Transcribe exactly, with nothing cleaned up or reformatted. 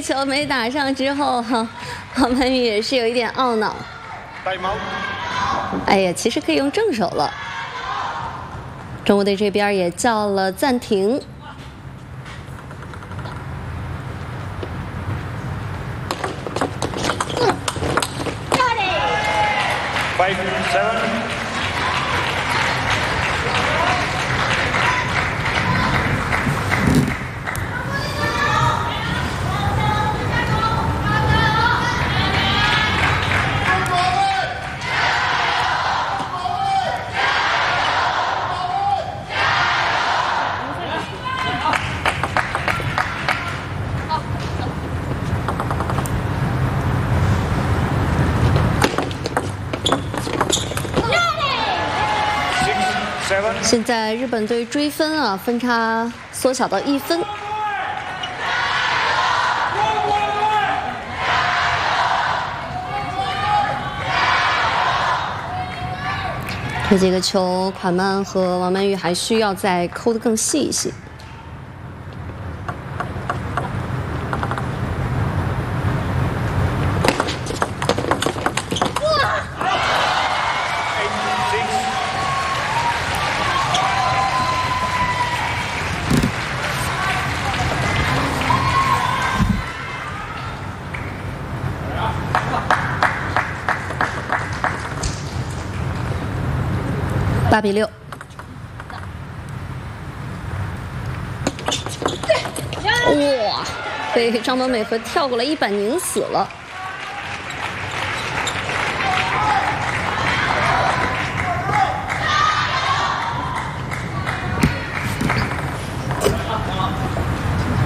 球没打上之后，哈，王曼玉也是有一点懊恼。哎呀，其实可以用正手了。中国队这边也叫了暂停。 Five, seven. Six, seven. 现在日本队追分啊，分差缩小到一分。这几个球，款曼和王曼玉还需要再抠得更细一些。 八比六。哇，被张本美和跳过来一板拧死了。